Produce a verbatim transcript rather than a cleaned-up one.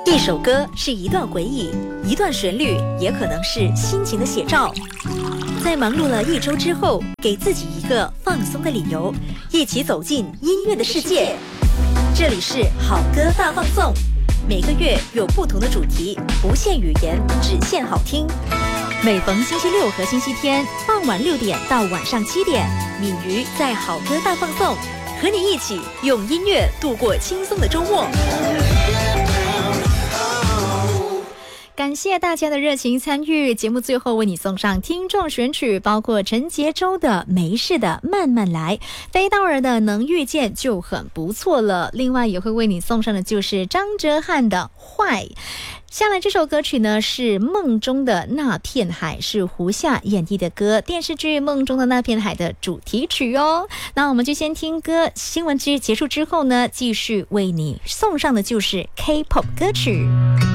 一首歌是一段回忆，一段旋律也可能是心情的写照。在忙碌了一周之后，给自己一个放松的理由，一起走进音乐的世界。这里是好歌大放送，每个月有不同的主题，不限语言，只限好听。每逢星期六和星期天傍晚六点到晚上七点，敏瑜在好歌大放送，和你一起用音乐度过轻松的周末。感谢大家的热情参与，节目最后为你送上听众选曲，包括陈洁州的没事的慢慢来，飞道尔的能遇见就很不错了，另外也会为你送上的就是张哲瀚的坏。下来这首歌曲呢是梦中的那片海，是胡夏演绎的歌，电视剧梦中的那片海的主题曲哦。那我们就先听歌，新闻剧结束之后呢，继续为你送上的就是 K-pop 歌曲。